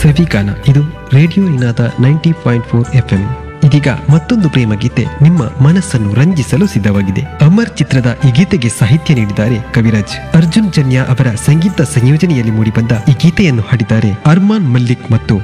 ಸವಿಗಾನ ಇದು ರೇಡಿಯೋ ನಿನಾದ 90.4 FM. ಇದೀಗ ಮತ್ತೊಂದು ಪ್ರೇಮ ಗೀತೆ ನಿಮ್ಮ ಮನಸ್ಸನ್ನು ರಂಜಿಸಲು ಸಿದ್ಧವಾಗಿದೆ. ಅಮರ್ ಚಿತ್ರದ ಈ ಗೀತೆಗೆ ಸಾಹಿತ್ಯ ನೀಡಿದ್ದಾರೆ ಕವಿರಾಜ್. ಅರ್ಜುನ್ ಜನ್ಯ ಅವರ ಸಂಗೀತ ಸಂಯೋಜನೆಯಲ್ಲಿ ಮೂಡಿಬಂದ ಈ ಗೀತೆಯನ್ನು ಹಾಡಿದ್ದಾರೆ ಅರ್ಮಾನ್ ಮಲ್ಲಿಕ್ ಮತ್ತು